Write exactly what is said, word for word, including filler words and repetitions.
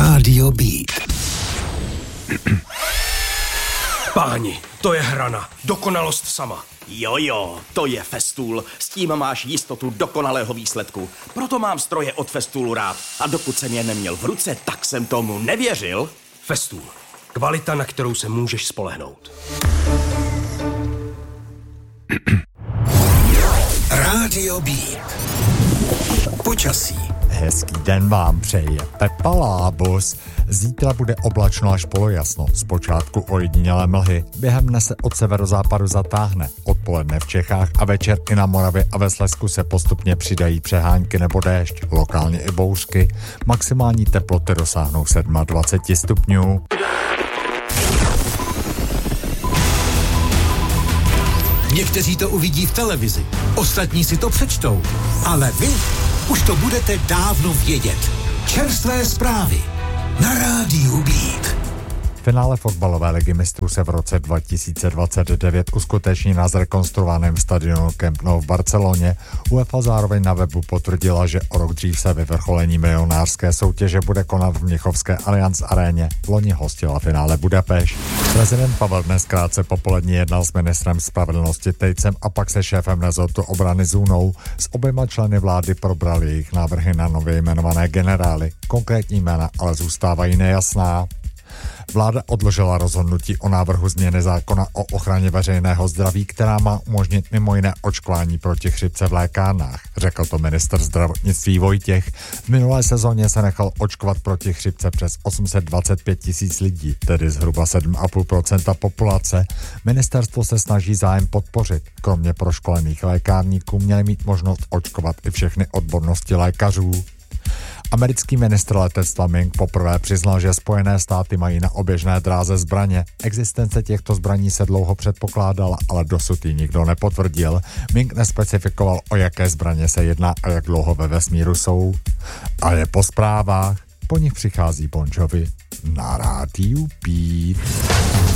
Rádio Beat. Páni, to je hrana. Dokonalost sama. Jojo, to je Festool. S tím máš jistotu dokonalého výsledku. Proto mám stroje od Festoolu rád. A dokud jsem je neměl v ruce, tak jsem tomu nevěřil. Festool. Kvalita, na kterou se můžeš spolehnout. Rádio Beat. Počasí. Hezký den vám přeje Pepa Lábus. Zítra bude oblačno až polojasno, zpočátku ojedinělé mlhy. Během dne se od severozápadu zatáhne. Odpoledne v Čechách a večer i na Moravě a ve Slezsku se postupně přidají přehánky nebo déšť, lokálně i bouřky. Maximální teploty dosáhnou dvacet sedm stupňů. Někteří to uvidí v televizi, ostatní si to přečtou, ale vy už to budete dávno vědět. Čerstvé zprávy na Rádiu Beat. Finále fotbalové ligy mistrů se v roce dva tisíce dvacet devět uskuteční na zrekonstruovaném stadionu Camp Nou v Barceloně. UEFA zároveň na webu potvrdila, že o rok dřív se vyvrcholení milionářské soutěže bude konat v mnichovské Allianz aréně. Loni hostila finále Budapešť. Prezident Pavel dnes krátce popolední jednal s ministrem spravedlnosti Tejcem a pak se šéfem rezortu obrany Zůnou. S oběma členy vlády probral jejich návrhy na nově jmenované generály. Konkrétní jména ale zůstávají nejasná. Vláda odložila rozhodnutí o návrhu změny zákona o ochraně veřejného zdraví, která má umožnit mimo jiné očkování proti chřipce v lékárnách, řekl to ministr zdravotnictví Vojtěch. V minulé sezóně se nechal očkovat proti chřipce přes osm set dvacet pět tisíc lidí, tedy zhruba sedm celá pět procenta populace. Ministerstvo se snaží zájem podpořit. Kromě proškolených lékárníků měli mít možnost očkovat i všechny odbornosti lékařů. Americký ministr letectva Ming poprvé přiznal, že Spojené státy mají na oběžné dráze zbraně. Existence těchto zbraní se dlouho předpokládala, ale dosud ji nikdo nepotvrdil. Ming nespecifikoval, o jaké zbraně se jedná a jak dlouho ve vesmíru jsou. A je po zprávách. Po nich přichází Bon Jovi na Rádiu Beat.